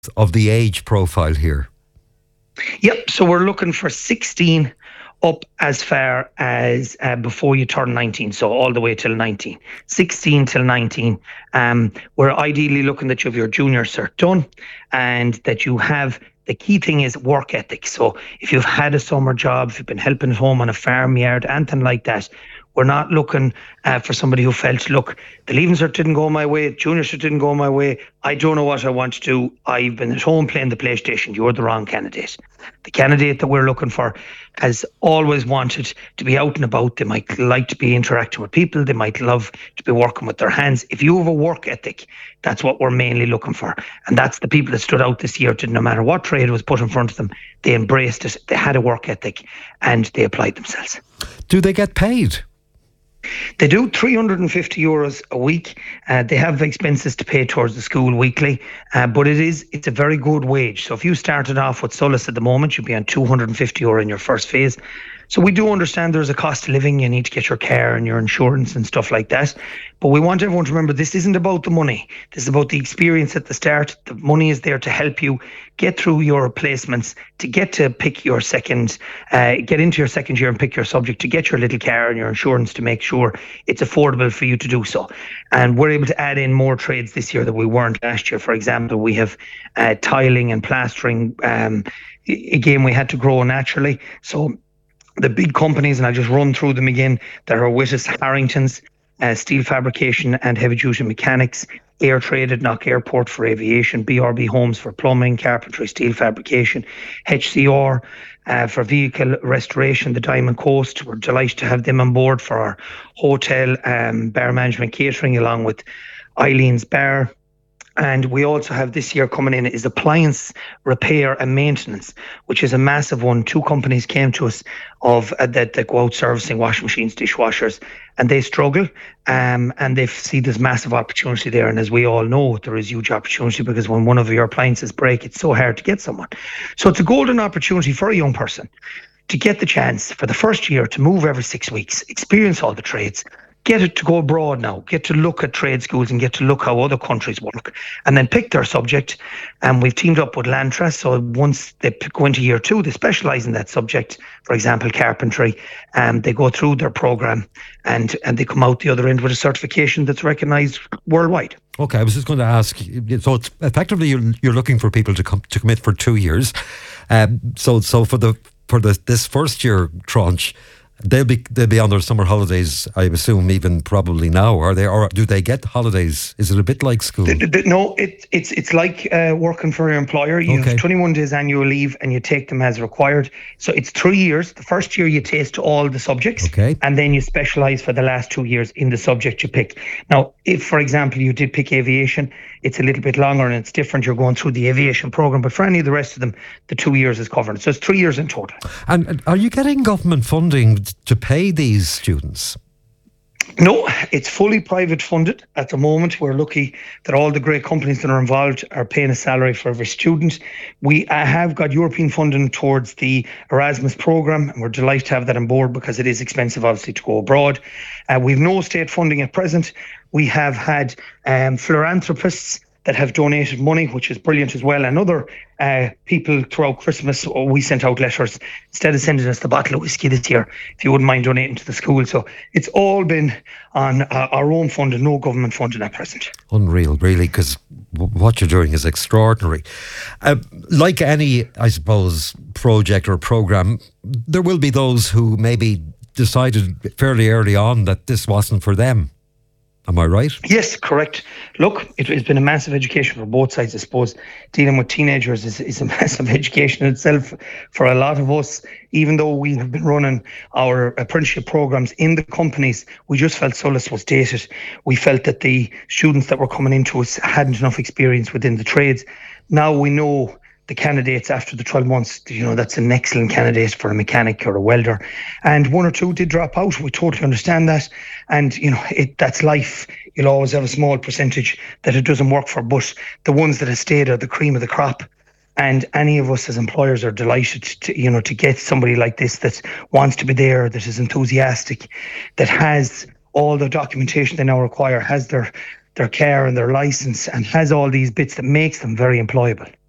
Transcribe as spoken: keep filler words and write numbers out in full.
of the age profile here? Yep, so we're looking for sixteen up as far as uh, before you turn nineteen, so all the way till nineteen. sixteen till nineteen. Um, we're ideally looking that you have your junior cert done and that you have, the key thing is work ethic. So if you've had a summer job, if you've been helping at home on a farmyard, anything like that, we're not looking uh, for somebody who felt, look, the Leaving Cert didn't go my way, Junior Cert didn't go my way, I don't know what I want to do, I've been at home playing the PlayStation. You're the wrong candidate. The candidate that we're looking for has always wanted to be out and about. They might like to be interacting with people. They might love to be working with their hands. If you have a work ethic, that's what we're mainly looking for. And that's the people that stood out this year to, no matter what trade was put in front of them, they embraced it, they had a work ethic, and they applied themselves. Do they get paid? They do three hundred fifty euros a week. Uh, they have expenses to pay towards the school weekly, uh, but it is it's a very good wage. So if you started off with Solas at the moment, you'd be on two hundred fifty euro in your first phase. So we do understand there's a cost of living. You need to get your car and your insurance and stuff like that. But we want everyone to remember this isn't about the money. This is about the experience at the start. The money is there to help you get through your placements, to get to pick your second, uh, get into your second year and pick your subject, to get your little car and your insurance, to make sure it's affordable for you to do so. And we're able to add in more trades this year that we weren't last year. For example, we have uh, tiling and plastering. Um, again, we had to grow naturally. So the big companies, and I'll just run through them again, that are with us: Harrington's, uh, Steel Fabrication and Heavy Duty Mechanics, Air Trade at Knock Airport for aviation, B R B Homes for plumbing, carpentry, steel fabrication, H C R uh, for vehicle restoration, the Diamond Coast. We're delighted to have them on board for our hotel, um, bar management, catering, along with Eileen's Bar. And we also have this year coming in is appliance repair and maintenance, which is a massive one. Two companies came to us of uh, that, that go out servicing washing machines, dishwashers, and they struggle. Um, and they see there's massive opportunity there. And as we all know, there is huge opportunity, because when one of your appliances break, it's so hard to get someone. So it's a golden opportunity for a young person to get the chance for the first year to move every six weeks, experience all the trades, get it to go abroad now, get to look at trade schools and get to look how other countries work, and then pick their subject. And we've teamed up with Lantra, so once they go into year two, they specialise in that subject. For example, carpentry, um, they go through their programme and, and they come out the other end with a certification that's recognised worldwide. Okay, I was just going to ask, so it's effectively you're, you're looking for people to come to commit for two years. Um, so so for the for the this first year tranche, They'll be they'll be on their summer holidays, I assume, even probably now. Are they, or do they get holidays? Is it a bit like school? The, the, no, it, it's it's like uh, working for your employer. You okay. have twenty-one days annual leave, and you take them as required. So it's three years. The first year you taste all the subjects, okay, and then you specialise for the last two years in the subject you pick. Now, if, for example, you did pick aviation, it's a little bit longer and it's different. You're going through the aviation programme, but for any of the rest of them, the two years is covered. So it's three years in total. And, and are you getting government funding to pay these students? No, it's fully private funded at the moment. We're lucky that all the great companies that are involved are paying a salary for every student. We uh, have got European funding towards the Erasmus programme, and we're delighted to have that on board, because it is expensive, obviously, to go abroad. Uh, we've no state funding at present. We have had um, philanthropists that have donated money, which is brilliant as well. And other uh, people throughout Christmas, oh, we sent out letters instead of sending us the bottle of whiskey this year, if you wouldn't mind donating to the school. So it's all been on uh, our own funding, no government funding at present. Unreal, really, because w- what you're doing is extraordinary. Uh, like any, I suppose, project or programme, there will be those who maybe decided fairly early on that this wasn't for them. Am I right? Yes, correct. Look, it, it's been a massive education for both sides, I suppose. Dealing with teenagers is, is a massive education in itself for a lot of us. Even though we have been running our apprenticeship programs in the companies, we just felt Solas was dated. We felt that the students that were coming into us hadn't enough experience within the trades. Now we know the candidates after the twelve months, you know, that's an excellent candidate for a mechanic or a welder. And one or two did drop out. We totally understand that. And, you know, it that's life. You'll always have a small percentage that it doesn't work for, but the ones that have stayed are the cream of the crop. And any of us as employers are delighted to, you know, to get somebody like this that wants to be there, that is enthusiastic, that has all the documentation they now require, has their, their car and their license, and has all these bits that makes them very employable.